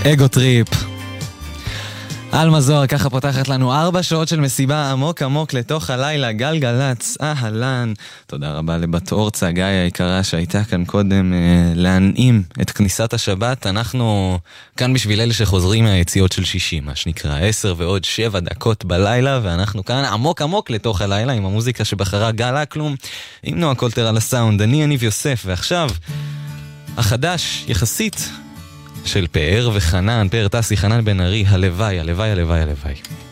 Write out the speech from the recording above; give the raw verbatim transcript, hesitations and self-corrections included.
אגו טריפ. אלמה זוהר ככה פותחת לנו ארבע שעות של מסיבה עמוק עמוק לתוך הלילה. גלגלץ, אהלן. תודה רבה לבת אורצה, גיא היקרה שהייתה כאן קודם אה, להנעים את כניסת השבת. אנחנו כאן בשביל אלה שחוזרים מהיציאות של שישי, מה שנקרא עשר ועוד שבע דקות בלילה, ואנחנו כאן עמוק עמוק לתוך הלילה עם המוזיקה שבחרה גל אקלום, עם נועה קולטר על הסאונד, אני יניב יוסף. ועכשיו החדש יחסית של פאר וחנן, פאר טסי, חנן בן ארי, הלוואי, הלוואי, הלוואי, הלוואי.